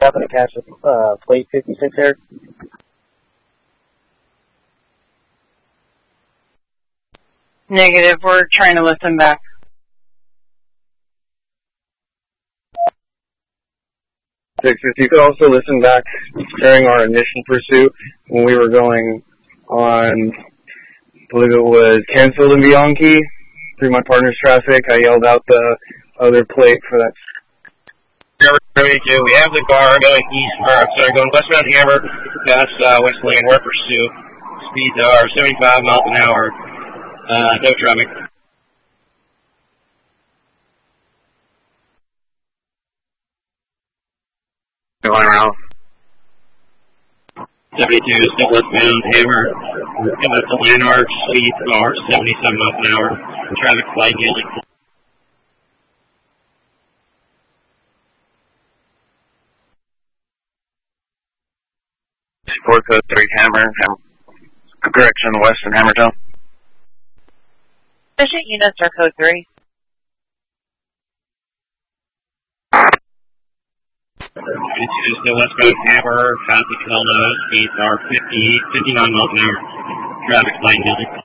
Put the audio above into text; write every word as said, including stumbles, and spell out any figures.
happen to catch a uh, plate fifty-six there? Negative. We're trying to lift him back. Six, if you could also listen back during our initial pursuit when we were going on, I believe it was Canfield and Bianchi, through my partner's traffic. I yelled out the other plate for that. thirty-two, we have the car going east, or sorry, going westbound Hammer, past uh, West Lane, we're pursuit. Speeds are seventy-five miles an hour, uh, no traffic. Going around. seventy-two, still westbound Hammer, coming up to Landmark, speeds are seventy-seven miles an hour, traffic light yelling. four code three Hammer, Hammer, direction west in Hammertown. Efficient units are code three. seventy-two, still westbound Hammer, past the Kelowna, speeds are fifty, fifty-nine miles an hour, traffic light yelling.